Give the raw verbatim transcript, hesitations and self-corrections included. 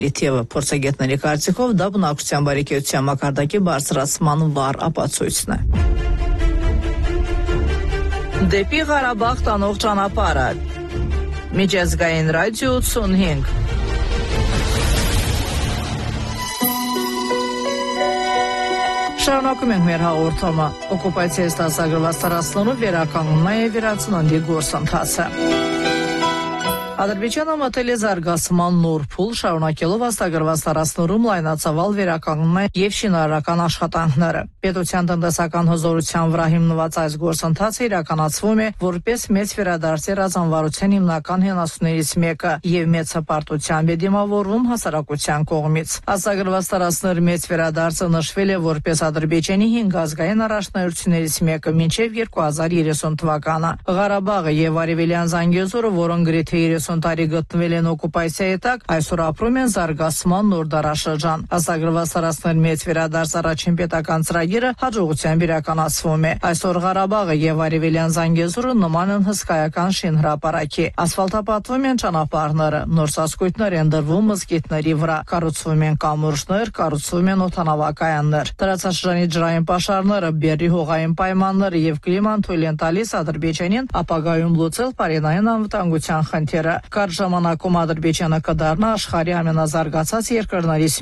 Լիթիևը փորձագետների կարծիքով դա բնակչության բարեկեցության մակարդակի բարձրացման վառ ապացույցն է։ Դեպի Ղարաբաղ տանող ճանապարհը։ Միջազգային ռադիո ութսունհինգ։ Շարունակում ենք մեր հաղորդումը։ Օկուպացիայից դասագրված տարածքներում վերականգնումն է վերացննդի գործընթացը։ Ադրբեջանը մտել է զարգացման նոր փուլ, շարունակելով ազատագրված տարածքներում լայնածավալ վերականգնումն եւ շինարարական աշխատանքները։ Պետության տնտեսական հզորության վրա հիմնված այս գործընթացը իրականացվում է որպես մեծ վերադարձի ռազմավարության հիմնական հենասյուներից մեկը եւ մեծ հպարտությամբ է դիմավորվում հասարակության կողմից։ Ազատագրված տարածքների մեծ վերադարձը նշվել է որպես Ադրբեջանի հինգ ազգային առաջնահերթություններից մեկը մինչեւ երկու հազար երեսուն թվականը։ Ղարաբաղը եւ Արևելյան Զանգեզուրը, որոնք գրեթե երեսուն տարի գտնվել են օկուպացիայի տակ, այսօր ապրում են զարգացման նոր դարաշրջան։ Ազատագրված տարածքների մեծ վերադարձ առաջին պետական ծրագիրը հաջողությամբ իրականացվում է։ Այսօր Ղարաբաղը եւ Արևելյան Զանգեզուրը նման են հսկայական շինհրապարակի։ Ասֆալտապատվում են ճանապարհները, նոր ծածկույթներ են դրվում մզկիթների վրա, կառուցվում են կամուրջներ, կառուցվում են օդանավակայաններ։ Տարածաշրջանի ջրային պաշարները, բեռի հողային պայմանները եւ կլիման թույլ են տալիս Ադրբեջանին ապագայում լուծել պարենային անվտանգության խնդիրը։ Կարճ ժամանակում Ադրբեջանը կդառնա աշխարհի ամենազարգացած երկրներից